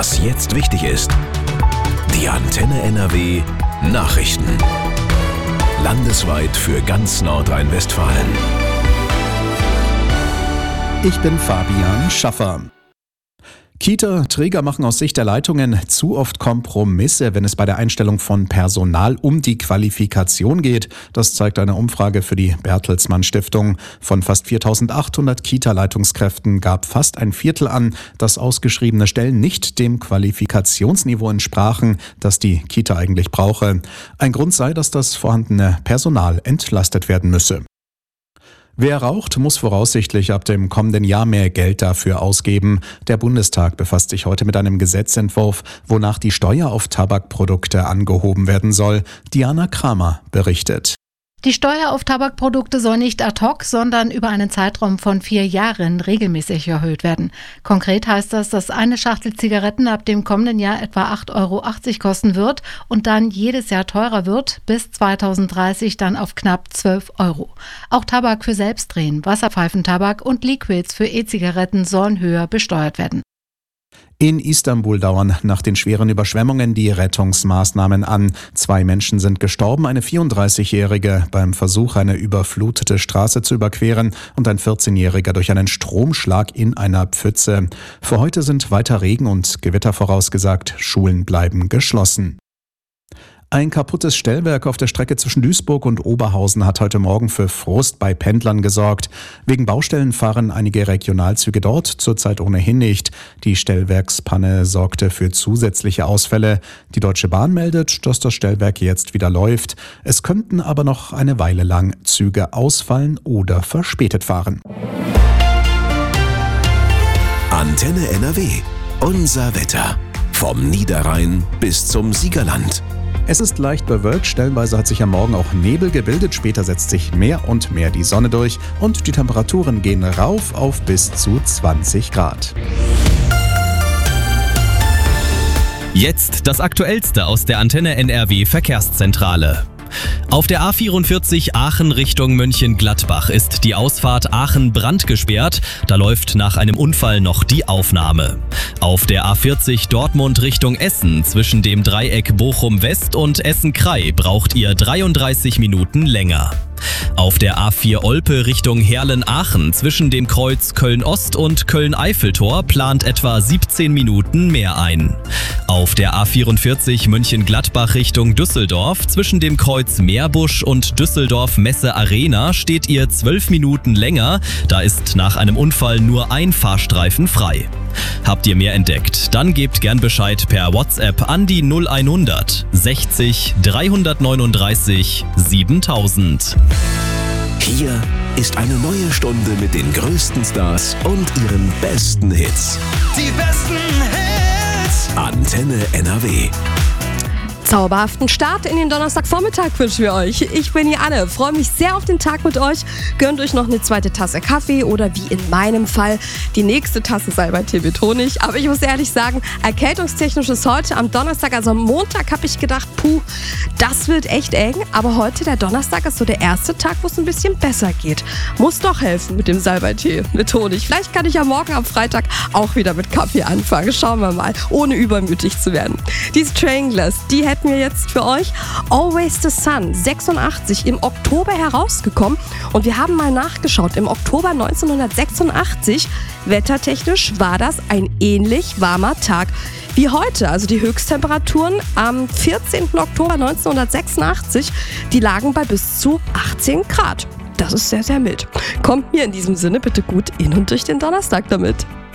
Was jetzt wichtig ist. Die Antenne NRW Nachrichten. Landesweit für ganz Nordrhein-Westfalen. Ich bin Fabian Schaffer. Kita-Träger machen aus Sicht der Leitungen zu oft Kompromisse, wenn es bei der Einstellung von Personal um die Qualifikation geht. Das zeigt eine Umfrage für die Bertelsmann Stiftung. Von fast 4.800 Kita-Leitungskräften gab fast ein Viertel an, dass ausgeschriebene Stellen nicht dem Qualifikationsniveau entsprachen, das die Kita eigentlich brauche. Ein Grund sei, dass das vorhandene Personal entlastet werden müsse. Wer raucht, muss voraussichtlich ab dem kommenden Jahr mehr Geld dafür ausgeben. Der Bundestag befasst sich heute mit einem Gesetzentwurf, wonach die Steuer auf Tabakprodukte angehoben werden soll. Diana Kramer berichtet. Die Steuer auf Tabakprodukte soll nicht ad hoc, sondern über einen Zeitraum von 4 Jahren regelmäßig erhöht werden. Konkret heißt das, dass eine Schachtel Zigaretten ab dem kommenden Jahr etwa 8,80 € kosten wird und dann jedes Jahr teurer wird, bis 2030 dann auf knapp 12 €. Auch Tabak für Selbstdrehen, Wasserpfeifentabak und Liquids für E-Zigaretten sollen höher besteuert werden. In Istanbul dauern nach den schweren Überschwemmungen die Rettungsmaßnahmen an. 2 Menschen sind gestorben, eine 34-Jährige beim Versuch, eine überflutete Straße zu überqueren und ein 14-Jähriger durch einen Stromschlag in einer Pfütze. Für heute sind weiter Regen und Gewitter vorausgesagt. Schulen bleiben geschlossen. Ein kaputtes Stellwerk auf der Strecke zwischen Duisburg und Oberhausen hat heute Morgen für Frust bei Pendlern gesorgt. Wegen Baustellen fahren einige Regionalzüge dort zurzeit ohnehin nicht. Die Stellwerkspanne sorgte für zusätzliche Ausfälle. Die Deutsche Bahn meldet, dass das Stellwerk jetzt wieder läuft. Es könnten aber noch eine Weile lang Züge ausfallen oder verspätet fahren. Antenne NRW. Unser Wetter. Vom Niederrhein bis zum Siegerland. Es ist leicht bewölkt, stellenweise hat sich am Morgen auch Nebel gebildet, später setzt sich mehr und mehr die Sonne durch und die Temperaturen gehen rauf auf bis zu 20 Grad. Jetzt das Aktuellste aus der Antenne NRW Verkehrszentrale. Auf der A44 Aachen Richtung Mönchengladbach ist die Ausfahrt Aachen brandgesperrt. Da läuft nach einem Unfall noch die Aufnahme. Auf der A40 Dortmund Richtung Essen zwischen dem Dreieck Bochum West und Essen-Krei braucht ihr 33 Minuten länger. Auf der A4 Olpe Richtung Herlen-Aachen zwischen dem Kreuz Köln-Ost und Köln-Eiffeltor plant etwa 17 Minuten mehr ein. Auf der A44 Mönchengladbach Richtung Düsseldorf zwischen dem Kreuz Meerbusch und Düsseldorf Messe Arena steht ihr 12 Minuten länger. Da ist nach einem Unfall nur ein Fahrstreifen frei. Habt ihr mehr entdeckt? Dann gebt gern Bescheid per WhatsApp an die 0100 60 339 7000. Hier ist eine neue Stunde mit den größten Stars und ihren besten Hits. Die besten Hits. Antenne NRW. Zauberhaften Start in den Donnerstagvormittag wünschen wir euch. Ich bin die Anne, freue mich sehr auf den Tag mit euch. Gönnt euch noch eine zweite Tasse Kaffee oder wie in meinem Fall die nächste Tasse Salbei-Tee mit Honig. Aber ich muss ehrlich sagen, erkältungstechnisch ist heute am Donnerstag, also am Montag, habe ich gedacht, das wird echt eng. Aber heute, der Donnerstag, ist so der erste Tag, wo es ein bisschen besser geht. Muss doch helfen mit dem Salbei-Tee mit Honig. Vielleicht kann ich ja morgen am Freitag auch wieder mit Kaffee anfangen. Schauen wir mal, ohne übermütig zu werden. Die Stranglers, die hätten wir jetzt für euch. Always the Sun, 86, im Oktober herausgekommen. Und wir haben mal nachgeschaut. Im Oktober 1986, wettertechnisch, war das ein ähnlich warmer Tag wie heute. Also die Höchsttemperaturen am 14. Oktober 1986, die lagen bei bis zu 18 Grad. Das ist sehr, sehr mild. Kommt mir in diesem Sinne bitte gut in und durch den Donnerstag damit.